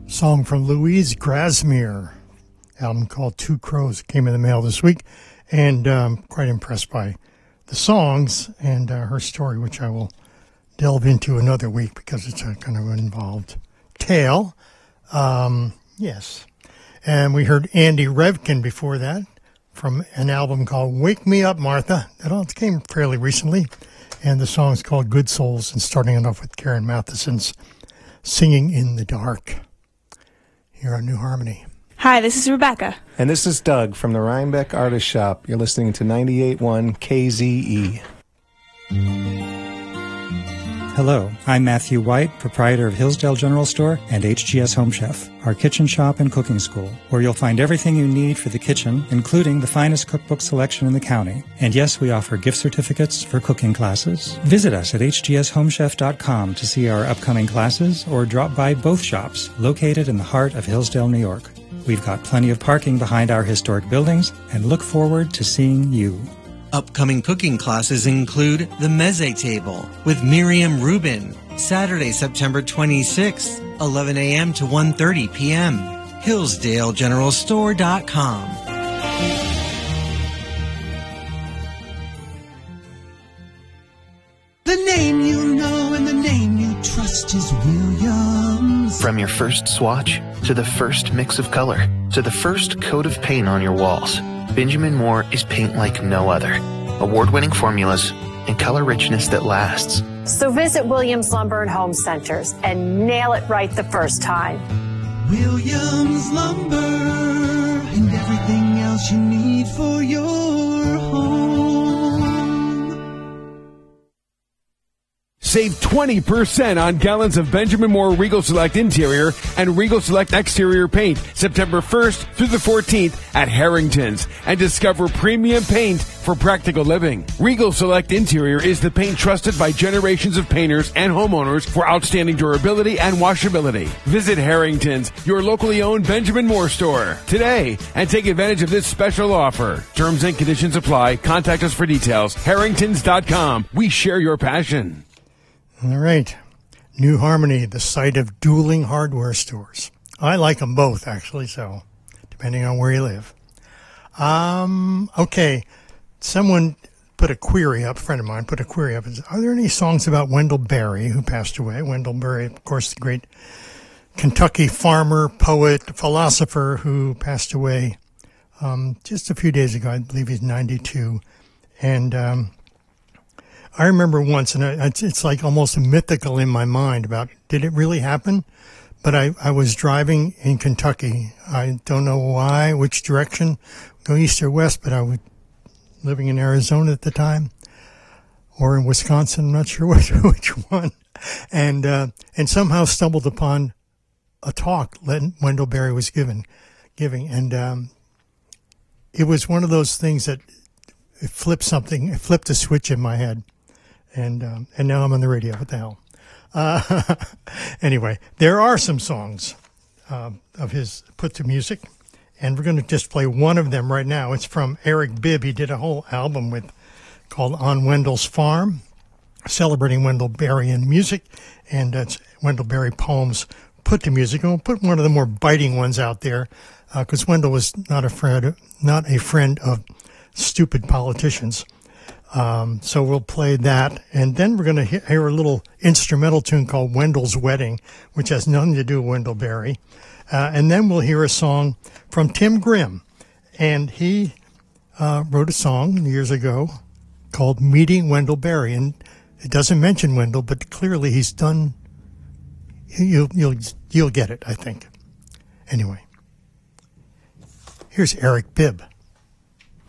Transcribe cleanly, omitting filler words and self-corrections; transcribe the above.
Song from Louise Grasmere, album called Two Crows, came in the mail this week, and quite impressed by the songs and her story, which I will delve into another week because it's a kind of an involved tale. Yes. And we heard Andy Revkin before that from an album called Wake Me Up, Martha. That came fairly recently. And the song's called Good Souls, and starting it off with Karen Matheson's Singing in the Dark. Here on New Harmony. Hi, this is Rebecca. And this is Doug from the Rhinebeck Artist Shop. You're listening to 98.1 KZE. Hello, I'm Matthew White, proprietor of Hillsdale General Store and HGS Home Chef, our kitchen shop and cooking school, where you'll find everything you need for the kitchen, including the finest cookbook selection in the county. And yes, we offer gift certificates for cooking classes. Visit us at hgshomechef.com to see our upcoming classes or drop by both shops located in the heart of Hillsdale, New York. We've got plenty of parking behind our historic buildings and look forward to seeing you. Upcoming cooking classes include the Meze Table with Miriam Rubin, Saturday, September 26th, 11 a.m. to 1:30 p.m. HillsdaleGeneralStore.com. The name you know and the name you trust is Williams. From your first swatch, to the first mix of color, to the first coat of paint on your walls, Benjamin Moore is paint like no other. Award-winning formulas and color richness that lasts. So visit Williams Lumber and Home Centers and nail it right the first time. Williams Lumber and everything else you need for your home. Save 20% on gallons of Benjamin Moore Regal Select Interior and Regal Select Exterior paint September 1st through the 14th at Harrington's, and discover premium paint for practical living. Regal Select Interior is the paint trusted by generations of painters and homeowners for outstanding durability and washability. Visit Harrington's, your locally owned Benjamin Moore store, today and take advantage of this special offer. Terms and conditions apply. Contact us for details. Harringtons.com. We share your passion. All right. New Harmony, the site of dueling hardware stores. I like them both, actually, so depending on where you live. Okay. Someone put a query up, a friend of mine put a query up. Are there any songs about Wendell Berry, who passed away? Wendell Berry, of course, the great Kentucky farmer, poet, philosopher who passed away just a few days ago. I believe he's 92. And I remember once, and it's like almost mythical in my mind about, did it really happen? But I was driving in Kentucky. I don't know why, which direction, go east or west, but I was living in Arizona at the time, or in Wisconsin, I'm not sure which one. And somehow stumbled upon a talk Wendell Berry was giving. And it was one of those things that it flipped a switch in my head. And now I'm on the radio. What the hell? Anyway, there are some songs of his put to music, and we're going to just play one of them right now. It's from Eric Bibb. He did a whole album called On Wendell's Farm, celebrating Wendell Berry in music, and that's Wendell Berry poems put to music. And we'll put one of the more biting ones out there, because Wendell was not a friend of stupid politicians. So we'll play that, and then we're going to hear a little instrumental tune called Wendell's Wedding, which has nothing to do with Wendell Berry. And then we'll hear a song from Tim Grimm, and he wrote a song years ago called Meeting Wendell Berry, and it doesn't mention Wendell, but clearly he's done. You'll get it, I think. Anyway, here's Eric Bibb.